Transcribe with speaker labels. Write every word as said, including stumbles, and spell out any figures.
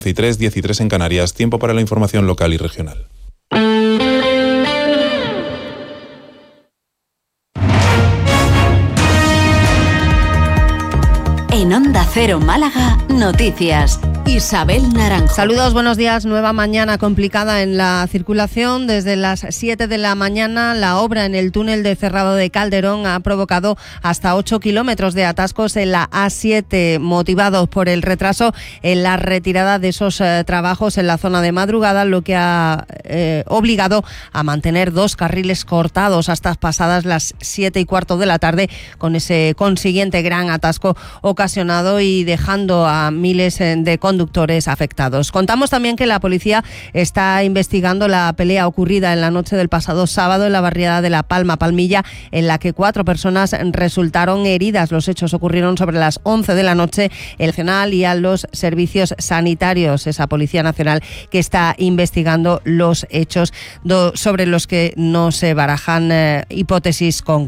Speaker 1: diecitrés, diecitrés en Canarias. Tiempo para la información local y regional.
Speaker 2: En Onda Cero Málaga, noticias. Isabel Naranjo.
Speaker 3: Saludos, buenos días. Nueva mañana complicada en la circulación. Desde las siete de la mañana, la obra en el túnel de Cerrado de Calderón ha provocado hasta ocho kilómetros de atascos en la A siete, motivados por el retraso en la retirada de esos eh, trabajos en la zona de madrugada, lo que ha eh, obligado a mantener dos carriles cortados hasta pasadas las siete y cuarto de la tarde, con ese consiguiente gran atasco ocasionado y dejando a miles de conductores afectados. Contamos también que la policía está investigando la pelea ocurrida en la noche del pasado sábado en la barriada de La Palma, Palmilla, en la que cuatro personas resultaron heridas. Los hechos ocurrieron sobre las once de la noche. El Nacional y a los servicios sanitarios, esa Policía Nacional que está investigando los hechos do, sobre los que no se barajan eh, hipótesis concretas.